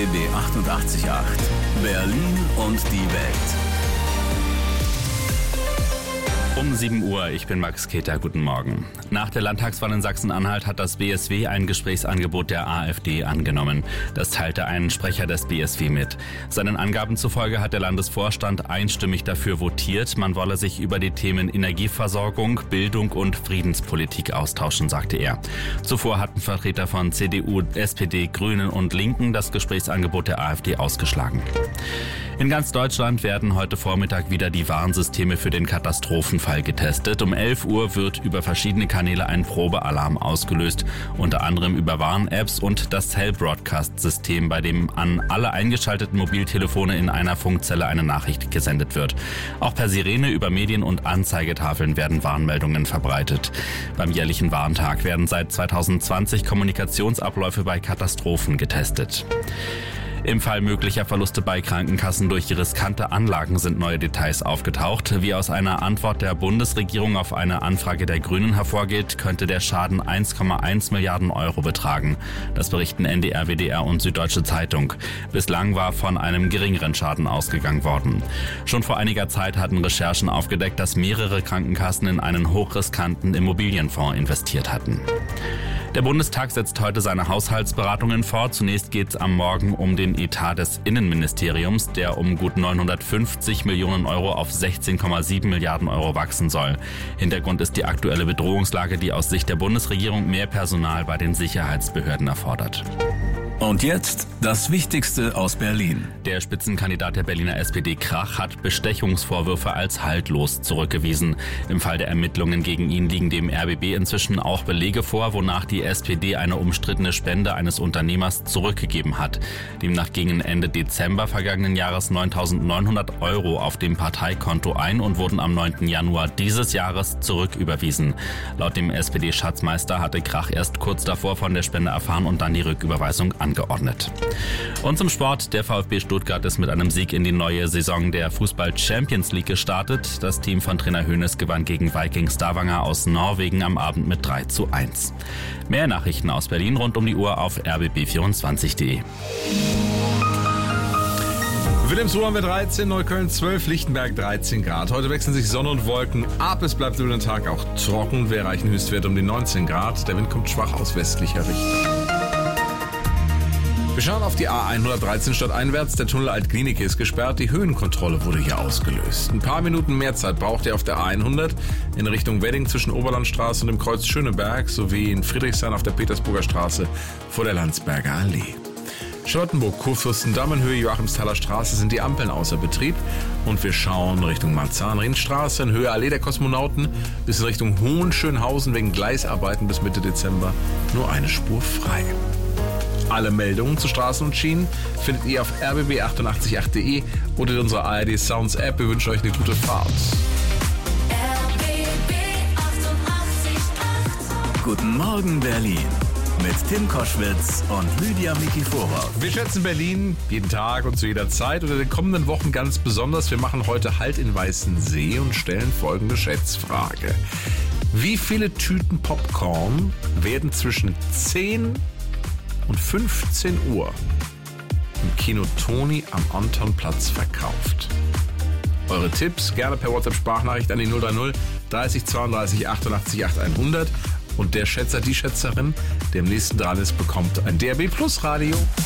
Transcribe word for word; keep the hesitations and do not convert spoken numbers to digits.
B achtundachtzig Komma acht. Berlin und die Welt. Um sieben Uhr, ich bin Max Keter, guten Morgen. Nach der Landtagswahl in Sachsen-Anhalt hat das B S W ein Gesprächsangebot der AfD angenommen. Das teilte ein Sprecher des B S W mit. Seinen Angaben zufolge hat der Landesvorstand einstimmig dafür votiert, man wolle sich über die Themen Energieversorgung, Bildung und Friedenspolitik austauschen, sagte er. Zuvor hatten Vertreter von C D U, S P D, Grünen und Linken das Gesprächsangebot der AfD ausgeschlagen. In ganz Deutschland werden heute Vormittag wieder die Warnsysteme für den Katastrophenfall getestet. Um elf Uhr wird über verschiedene Kanäle ein Probealarm ausgelöst, unter anderem über Warn-Apps und das Cell-Broadcast-System, bei dem an alle eingeschalteten Mobiltelefone in einer Funkzelle eine Nachricht gesendet wird. Auch per Sirene über Medien- und Anzeigetafeln werden Warnmeldungen verbreitet. Beim jährlichen Warntag werden seit zweitausendzwanzig Kommunikationsabläufe bei Katastrophen getestet. Im Fall möglicher Verluste bei Krankenkassen durch riskante Anlagen sind neue Details aufgetaucht. Wie aus einer Antwort der Bundesregierung auf eine Anfrage der Grünen hervorgeht, könnte der Schaden eins Komma eins Milliarden Euro betragen. Das berichten N D R, W D R und Süddeutsche Zeitung. Bislang war von einem geringeren Schaden ausgegangen worden. Schon vor einiger Zeit hatten Recherchen aufgedeckt, dass mehrere Krankenkassen in einen hochriskanten Immobilienfonds investiert hatten. Der Bundestag setzt heute seine Haushaltsberatungen fort. Zunächst geht es am Morgen um den Etat des Innenministeriums, der um gut neunhundertfünfzig Millionen Euro auf sechzehn Komma sieben Milliarden Euro wachsen soll. Hintergrund ist die aktuelle Bedrohungslage, die aus Sicht der Bundesregierung mehr Personal bei den Sicherheitsbehörden erfordert. Und jetzt das Wichtigste aus Berlin. Der Spitzenkandidat der Berliner S P D Krach hat Bestechungsvorwürfe als haltlos zurückgewiesen. Im Fall der Ermittlungen gegen ihn liegen dem R B B inzwischen auch Belege vor, wonach die S P D eine umstrittene Spende eines Unternehmers zurückgegeben hat. Demnach gingen Ende Dezember vergangenen Jahres neuntausendneunhundert Euro auf dem Parteikonto ein und wurden am neunten Januar dieses Jahres zurücküberwiesen. Laut dem S P D-Schatzmeister hatte Krach erst kurz davor von der Spende erfahren und dann die Rücküberweisung angeordnet. Und zum Sport. Der VfB Stuttgart ist mit einem Sieg in die neue Saison der Fußball-Champions League gestartet. Das Team von Trainer Hoeneß gewann gegen Viking Stavanger aus Norwegen am Abend mit drei zu eins. Mehr Nachrichten aus Berlin rund um die Uhr auf r b b vierundzwanzig punkt d e. Wilhelmsruhe haben wir dreizehn, Neukölln zwölf, Lichtenberg dreizehn Grad. Heute wechseln sich Sonne und Wolken ab. Es bleibt über den Tag auch trocken. Wir erreichen Höchstwert um die neunzehn Grad. Der Wind kommt schwach aus westlicher Richtung. Wir schauen auf die A hundertdreizehn stadteinwärts. Der Tunnel Altklinike ist gesperrt. Die Höhenkontrolle wurde hier ausgelöst. Ein paar Minuten mehr Zeit braucht ihr auf der A hundert in Richtung Wedding zwischen Oberlandstraße und dem Kreuz Schöneberg sowie in Friedrichshain auf der Petersburger Straße vor der Landsberger Allee. Charlottenburg, Kurfürstendamm in Höhe Joachimsthaler Straße sind die Ampeln außer Betrieb. Und wir schauen Richtung Marzahn-Ringstraße in Höhe Allee der Kosmonauten bis in Richtung Hohenschönhausen wegen Gleisarbeiten bis Mitte Dezember nur eine Spur frei. Alle Meldungen zu Straßen und Schienen findet ihr auf r b b achtundachtzig Komma acht punkt d e oder in unserer A R D Sounds App. Wir wünschen euch eine gute Fahrt. R B B achtundachtzig Komma acht. Guten Morgen Berlin mit Tim Koschwitz und Lydia Mikifora. Wir schätzen Berlin jeden Tag und zu jeder Zeit und in den kommenden Wochen ganz besonders. Wir machen heute Halt in Weißensee und stellen folgende Schätzfrage. Wie viele Tüten Popcorn werden zwischen zehn und fünfzehn Uhr im Kino Toni am Antonplatz verkauft? Eure Tipps gerne per WhatsApp-Sprachnachricht an die null drei null dreißig zweiunddreißig achtundachtzig acht hundert. Und der Schätzer, die Schätzerin, der am nächsten dran ist, bekommt ein D R B Plus Radio.